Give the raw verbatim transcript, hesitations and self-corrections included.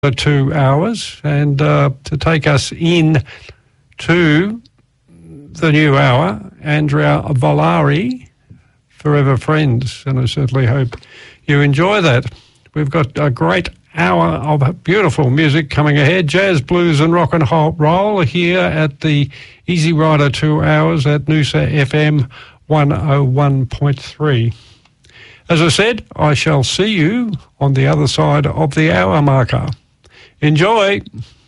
two hours and uh, to take us in to the new hour, Andrea Volari, Forever Friends, and I certainly hope you enjoy that. We've got a great hour of beautiful music coming ahead, jazz, blues and rock and roll here at the Easy Rider two hours at Noosa F M one oh one point three. As I said, I shall see you on the other side of the hour marker. Enjoy.